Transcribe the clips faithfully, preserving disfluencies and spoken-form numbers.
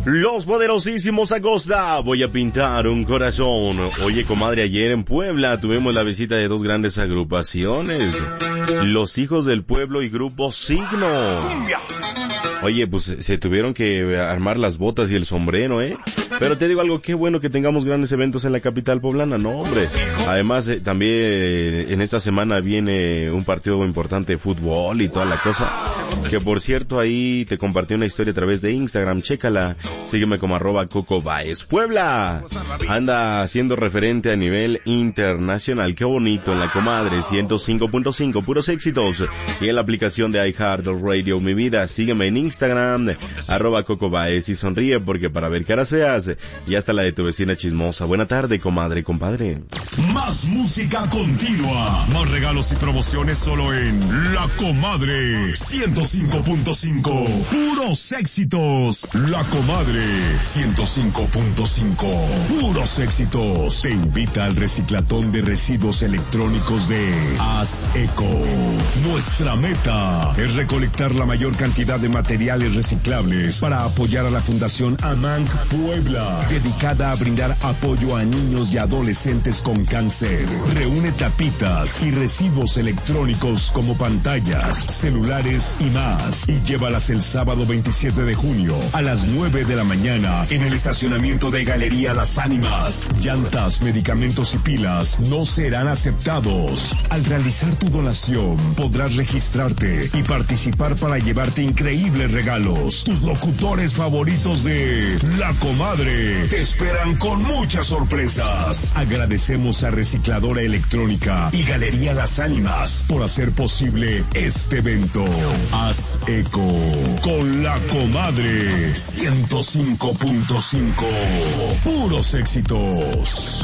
Los poderosísimos Acosta, voy a pintar un corazón. Oye, comadre, ayer en Puebla tuvimos la visita de dos grandes agrupaciones, Los Hijos del Pueblo y Grupo Signo. Oye, pues se tuvieron que armar las botas y el sombrero, ¿eh? Pero te digo algo, qué bueno que tengamos grandes eventos en la capital poblana, no, hombre. Además, eh, también eh, en esta semana viene un partido importante de fútbol y toda la cosa. Que por cierto, ahí te compartí una historia a través de Instagram, chécala. Sígueme como arroba Coco Baez. Puebla anda siendo referente a nivel internacional. Qué bonito en la comadre, ciento cinco punto cinco, puros éxitos. Y en la aplicación de iHeartRadio, mi vida, sígueme en Instagram, arroba Coco Baez, y sonríe porque para ver caras feas, ya está la de tu vecina chismosa. Buena tarde, comadre, compadre. Más música continua, más regalos y promociones solo en La Comadre, ciento cinco punto cinco, puros éxitos. La Comadre, ciento cinco punto cinco, puros éxitos. Te invita al reciclatón de residuos electrónicos de Haz Eco. Nuestra meta es recolectar la mayor cantidad de materiales reciclables para apoyar a la Fundación AMANC Puebla, dedicada a brindar apoyo a niños y adolescentes con cáncer. Reúne tapitas y residuos electrónicos como pantallas, celulares y más, y llévalas el sábado veintisiete de junio a las nueve de la mañana en el estacionamiento de Galería Las Ánimas. Llantas, medicamentos y pilas no serán aceptados. Al realizar tu donación podrás registrarte y participar para llevarte increíbles regalos. Tus locutores favoritos de La Comadre te esperan con muchas sorpresas. Agradecemos a Recicladora Electrónica y Galería Las Ánimas por hacer posible este evento. Haz eco con La Comadre, ciento cinco punto cinco, puros éxitos.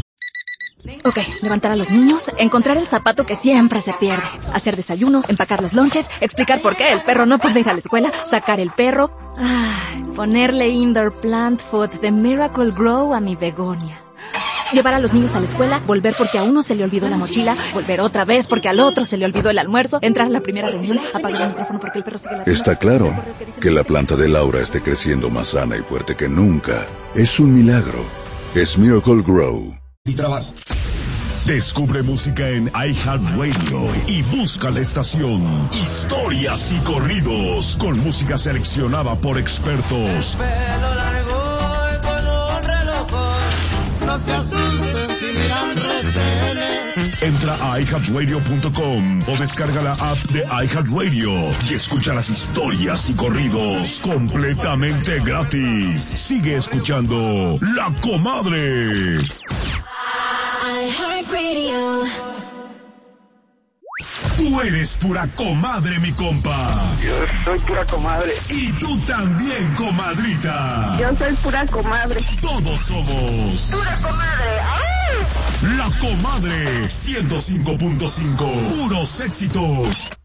Ok, levantar a los niños, encontrar el zapato que siempre se pierde, hacer desayuno, empacar los lonches, explicar por qué el perro no puede ir a la escuela, sacar el perro, ay, ponerle indoor plant food de Miracle Grow a mi begonia. Llevar a los niños a la escuela, volver porque a uno se le olvidó la mochila, volver otra vez porque al otro se le olvidó el almuerzo, entrar a la primera reunión, apagar el micrófono porque el perro sigue la... Está claro que la planta de Laura esté creciendo más sana y fuerte que nunca. Es un milagro. Es Miracle Grow. Mi trabajo. Descubre música en iHeartRadio y busca la estación Historias y Corridos, con música seleccionada por expertos. Pelo largo y con un reloj, no se asusten si miran retenes. Entra a i heart radio punto com o descarga la app de iHeartRadio y escucha las historias y corridos completamente gratis. Sigue escuchando La Comadre. iHeartRadio. Tú eres pura comadre, mi compa. Yo soy pura comadre. Y tú también, comadrita. Yo soy pura comadre. Todos somos pura comadre. ¡Ay! La Comadre, ciento cinco punto cinco, puros éxitos.